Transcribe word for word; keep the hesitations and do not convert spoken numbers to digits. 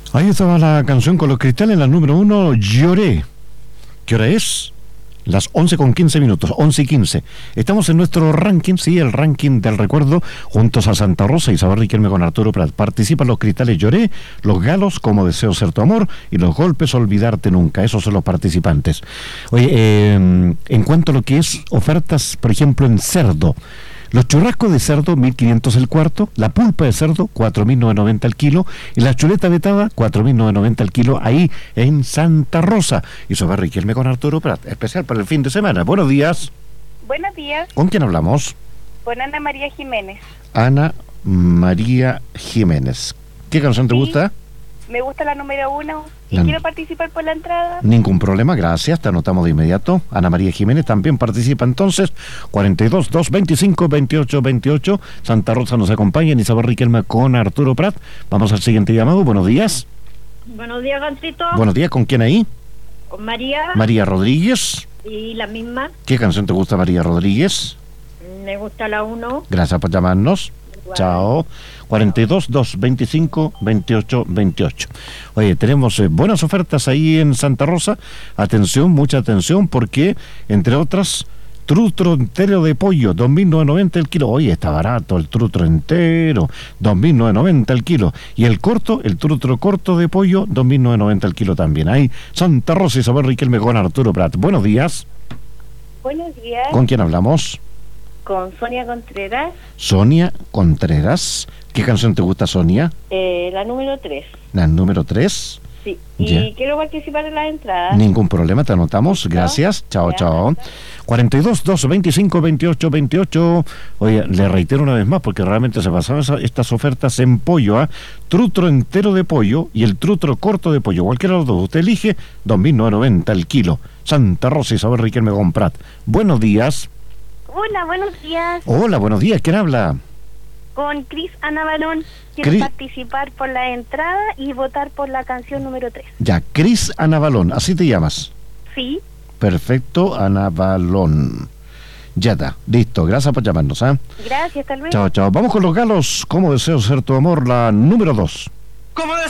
Ahí estaba la canción con los cristales, la número uno, Lloré. ¿Qué hora es? Las once con quince minutos, once y quince. Estamos en nuestro ranking, sí, el ranking del recuerdo, juntos a Santa Rosa, Isabel Riquelme con Arturo Prat. Participan los cristales Lloré, los galos, Como deseo ser tu amor, y los golpes, Olvidarte nunca. Esos son los participantes. Oye, eh, en cuanto a lo que es ofertas, por ejemplo, en cerdo, los churrascos de cerdo, mil quinientos el cuarto, la pulpa de cerdo, cuatro mil novecientos noventa el kilo, y la chuleta vetada, cuatro mil novecientos noventa el kilo, ahí en Santa Rosa. Y sobre Riquelme con Arturo Prat, especial para el fin de semana. Buenos días. Buenos días. ¿Con quién hablamos? Con Ana María Jiménez. Ana María Jiménez. ¿Qué canción te Sí, gusta? me gusta la número uno y La- quiero participar por la entrada. Ningún problema, gracias, te anotamos de inmediato. Ana María Jiménez también participa entonces. cuarenta y dos, doscientos veinticinco, veintiocho veintiocho. Santa Rosa nos acompaña en Isabel Riquelme con Arturo Prat. Vamos al siguiente llamado. Buenos días. Buenos días, Gantito. Buenos días, ¿con quién ahí? Con María María Rodríguez. y la misma. ¿Qué canción te gusta, María Rodríguez? Me gusta la uno. Gracias por llamarnos. Igual. Chao. cuarenta y dos, doscientos veinticinco, veintiocho veintiocho. Oye, tenemos eh, buenas ofertas ahí en Santa Rosa. Atención, mucha atención, porque, entre otras, trutro entero de pollo, dos mil novecientos noventa el kilo. Oye, está barato el trutro entero, dos mil novecientos noventa el kilo. Y el corto, el trutro corto de pollo, dos mil novecientos noventa el kilo también. Ahí, Santa Rosa, Isabel Riquelme con Arturo Prat. Buenos días. Buenos días. ¿Con quién hablamos? Con Sonia Contreras, Sonia Contreras. ¿Qué canción te gusta, Sonia? eh, la número tres. La número tres. Sí. Y Ya. quiero participar en la entrada. Ningún problema, te anotamos. Gracias. Chao, Ya. chao. cuarenta y dos, doscientos veinticinco, veintiocho veintiocho. Oye, le reitero una vez más, porque realmente se pasaban esa- estas ofertas en pollo, ¿ah? Trutro entero de pollo y el trutro corto de pollo. Cualquiera de los dos. Usted elige dos mil novecientos noventa el kilo. Santa Rosa, Isabel Riquelme con Prat. Buenos días. Hola, buenos días. Hola, buenos días. ¿Quién habla? Con Cris Ana Barón. Quiero Cris- participar por la entrada y votar por la canción número tres. Ya, Cris Ana Balón. Así te llamas. Sí. Perfecto, Ana Balón. Ya está. Listo. Gracias por llamarnos, ¿ah? Gracias, tal vez. Chao, chao. Vamos con los galos. ¿Cómo deseo ser tu amor? La número dos.